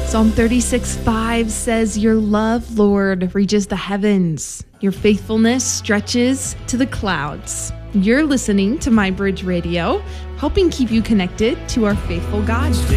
Psalm 36:5 says, "Your love, Lord, reaches the heavens. Your faithfulness stretches to the clouds." You're listening to My Bridge Radio, helping keep you connected to our faithful God.